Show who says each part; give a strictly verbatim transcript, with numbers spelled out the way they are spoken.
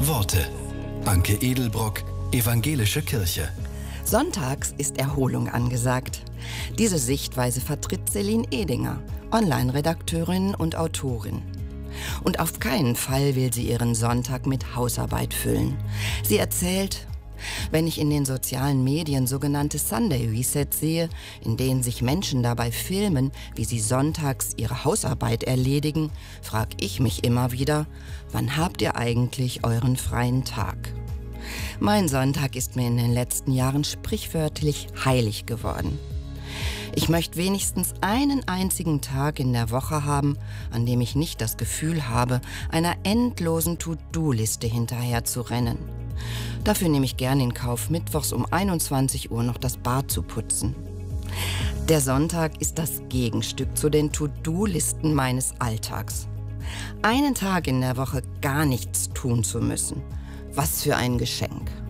Speaker 1: Worte. Anke Edelbrock, Evangelische Kirche.
Speaker 2: Sonntags ist Erholung angesagt. Diese Sichtweise vertritt Celine Edinger, Online-Redakteurin und Autorin. Und auf keinen Fall will sie ihren Sonntag mit Hausarbeit füllen. Sie erzählt: Wenn ich in den sozialen Medien sogenannte Sunday Resets sehe, in denen sich Menschen dabei filmen, wie sie sonntags ihre Hausarbeit erledigen, frage ich mich immer wieder, wann habt ihr eigentlich euren freien Tag? Mein Sonntag ist mir in den letzten Jahren sprichwörtlich heilig geworden. Ich möchte wenigstens einen einzigen Tag in der Woche haben, an dem ich nicht das Gefühl habe, einer endlosen To-Do-Liste hinterher zu rennen. Dafür nehme ich gern in Kauf, mittwochs um einundzwanzig Uhr noch das Bad zu putzen. Der Sonntag ist das Gegenstück zu den To-Do-Listen meines Alltags. Einen Tag in der Woche gar nichts tun zu müssen. Was für ein Geschenk.